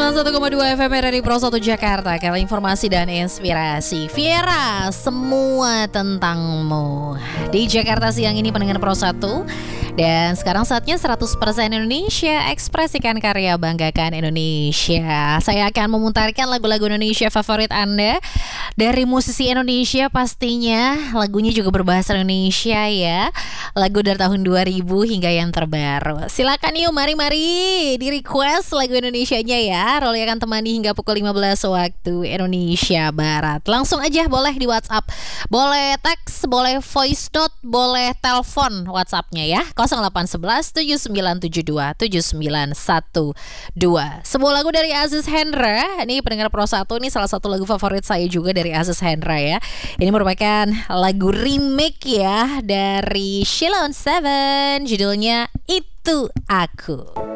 101,2 FM dari Pro 1 Jakarta. Kala informasi dan inspirasi Viera, semua tentangmu. Di Jakarta siang ini pendengar Pro 1. Dan sekarang saatnya 100% Indonesia, ekspresikan karya, banggakan Indonesia. Saya akan memutarkan lagu-lagu Indonesia favorit Anda. Dari musisi Indonesia pastinya, lagunya juga berbahasa Indonesia ya. Lagu dari tahun 2000 hingga yang terbaru. Silakan yuk, mari di request lagu Indonesianya ya. Roli akan temani hingga pukul 15 waktu Indonesia Barat. Langsung aja boleh di WhatsApp, boleh teks, boleh voice note, boleh telepon WhatsAppnya ya. 0811 7972 7912. Sebuah lagu dari Aziz Hendra. Ini pendengar Pro 1, ini salah satu lagu favorit saya juga dari Aziz Hendra ya. Ini merupakan lagu remake ya dari Sheila on 7. Judulnya Itu Aku.